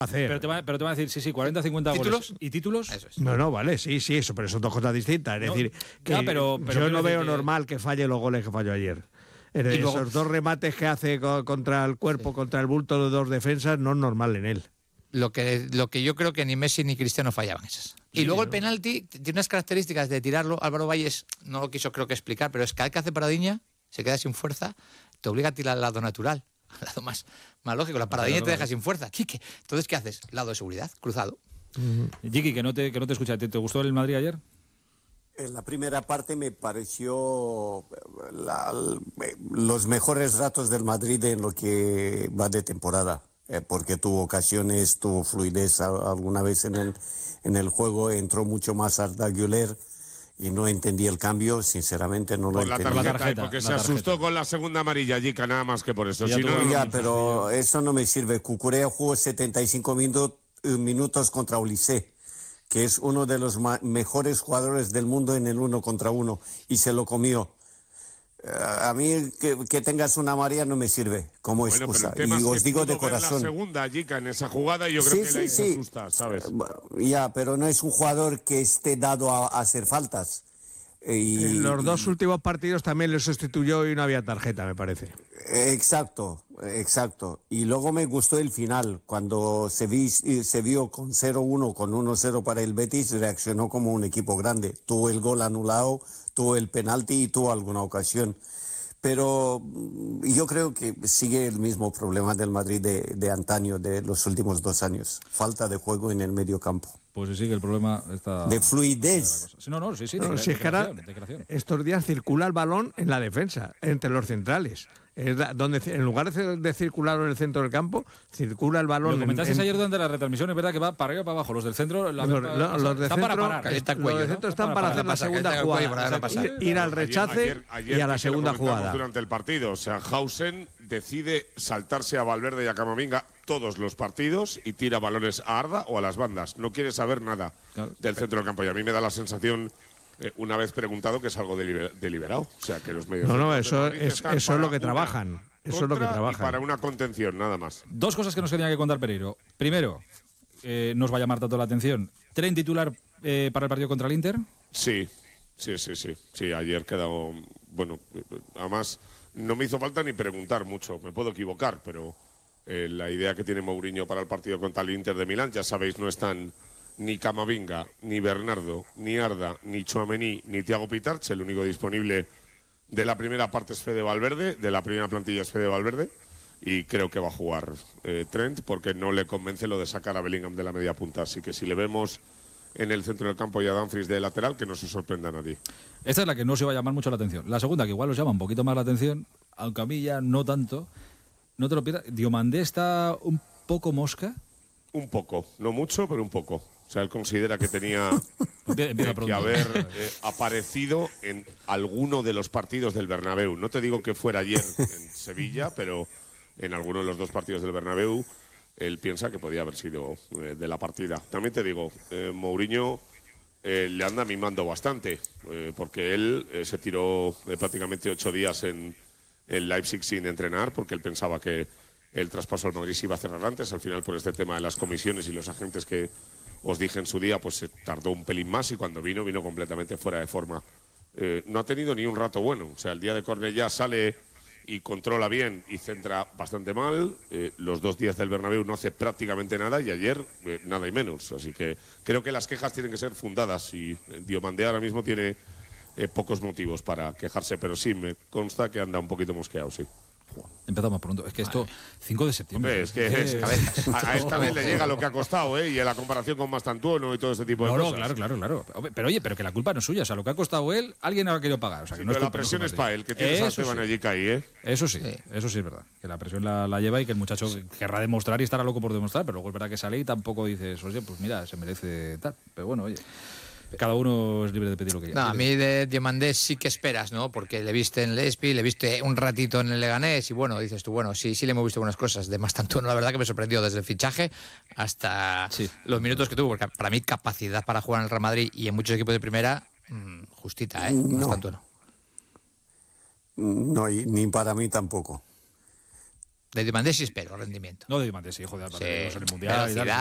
Pero te va a decir, sí, 40, 50 ¿Títulos? goles. ¿Y títulos? Eso es. No, vale, sí, eso, pero son dos cosas distintas. Es decir, que pero yo no veo que... normal que falle los goles que falló ayer. Esos dos remates que hace contra el cuerpo, contra el bulto de dos defensas, no es normal en él. Lo que yo creo que ni Messi ni Cristiano fallaban esas. Y luego el penalti tiene unas características de tirarlo. Álvaro Valles no lo quiso, creo que, explicar, pero es que cada vez que hace paradiña, se queda sin fuerza, te obliga a tirar al lado natural, al lado más lógico. La paradiña te deja sin fuerza. Quique, entonces, ¿qué haces? Lado de seguridad, cruzado. Jiki, que no te escucha. ¿Te gustó el Madrid ayer? En la primera parte me pareció los mejores ratos del Madrid en lo que va de temporada, porque tuvo ocasiones, tuvo fluidez alguna vez en el juego, entró mucho más Arda Güler y no entendí el cambio, sinceramente no lo entendí. Por la tarjeta, porque se asustó con la segunda amarilla, Jica, nada más que por eso. Pero eso no me sirve. Cucurella jugó 75 minutos contra Olise, que es uno de los mejores jugadores del mundo en el 1 contra 1, y se lo comió. A mí que tengas una amarilla no me sirve como excusa. Y os digo de corazón. La segunda, Jica, en esa jugada, yo creo que le asusta, ¿sabes? Pero no es un jugador que esté dado a hacer faltas. En los dos últimos partidos también le sustituyó y no había tarjeta, me parece. Exacto. Y luego me gustó el final, cuando se vio con 0-1, con 1-0 para el Betis, reaccionó como un equipo grande. Tuvo el gol anulado, tuvo el penalti y tuvo alguna ocasión. Pero yo creo que sigue el mismo problema del Madrid de antaño, de los últimos 2 años. Falta de juego en el medio campo. Pues sí, que el problema está... De fluidez. Sí, sí. Si es que ahora, estos días circula el balón en la defensa, entre los centrales. Donde en lugar de circular en el centro del campo, circula el balón. Lo comentaste ayer durante la retransmisión, es verdad que va para arriba y para abajo. Los del centro los de están para parar. Los de centro están para hacer la segunda jugada. Ir al rechace y a la segunda jugada. Durante el partido, o sea, Hausen decide saltarse a Valverde y a Camavinga todos los partidos y tira balones a Arda o a las bandas. No quiere saber nada del centro del campo. Y a mí me da la sensación, una vez preguntado, que es algo deliberado. O sea, que los medios... eso es lo que trabajan. Eso es lo que trabajan. Para una contención, nada más. 2 cosas que nos tenía que contar Pereiro. Primero, nos va a llamar tanto la atención. ¿Tren titular para el partido contra el Inter? Sí, ayer quedó... Bueno, además, no me hizo falta ni preguntar mucho. Me puedo equivocar, pero la idea que tiene Mourinho para el partido contra el Inter de Milán, ya sabéis, no están ni Camavinga, ni Bernardo, ni Arda, ni Tchouaméni, ni Thiago Pitarch. El único disponible de la primera parte es Fede Valverde, de la primera plantilla es Fede Valverde, y creo que va a jugar Trent, porque no le convence lo de sacar a Bellingham de la media punta. Así que si le vemos en el centro del campo y a Dumfries de lateral, que no se sorprenda a nadie. Esta es la que no se va a llamar mucho la atención. La segunda, que igual os llama un poquito más la atención, aunque a mí ya no tanto. No te lo pierdas. Diomandé está un poco mosca. Un poco, no mucho, pero un poco. O sea, él considera que tenía que haber aparecido en alguno de los partidos del Bernabéu. No te digo que fuera ayer en Sevilla, pero en alguno de los 2 partidos del Bernabéu él piensa que podía haber sido de la partida. También te digo, Mourinho le anda mimando bastante, porque él se tiró prácticamente 8 días en Leipzig sin entrenar, porque él pensaba que el traspaso al Madrid se iba a cerrar antes. Al final, por este tema de las comisiones y los agentes que os dije en su día, pues se tardó un pelín más, y cuando vino completamente fuera de forma. No ha tenido ni un rato bueno. O sea, el día de Cornellá sale y controla bien y centra bastante mal. Los 2 días del Bernabéu no hace prácticamente nada, y ayer nada y menos. Así que creo que las quejas tienen que ser fundadas, y Diomandé ahora mismo tiene pocos motivos para quejarse, pero sí me consta que anda un poquito mosqueado, sí. Empezamos pronto. Es que esto, 5 de septiembre. Hombre, es que a esta vez le llega lo que ha costado, y a la comparación con Mastantuono y todo este tipo de cosas. Claro. Pero oye, pero que la culpa no es suya. O sea, lo que ha costado él, alguien ha querido pagar. O sea, que no pero la presión es para él, que tiene a Esteban allí ahí, Eso sí es verdad. Que la presión la lleva, y que el muchacho querrá demostrar y estará loco por demostrar, pero luego es verdad que sale y tampoco dices, oye, pues mira, se merece tal. Pero bueno, oye, cada uno es libre de pedir lo que quiera. No, a mí de Diomandé sí que esperas, ¿no? Porque le viste en Lespi, le viste un ratito en el Leganés, y bueno, dices tú, bueno, sí le hemos visto unas cosas. De Mastantuono, la verdad que me sorprendió desde el fichaje hasta los minutos que tuvo, porque para mí capacidad para jugar en el Real Madrid y en muchos equipos de primera, justita, Mastantuono. No, y ni para mí tampoco. De Diamandé sí espero rendimiento. No de Diamandé, sí, joder, Sí, en el Mundial y tal.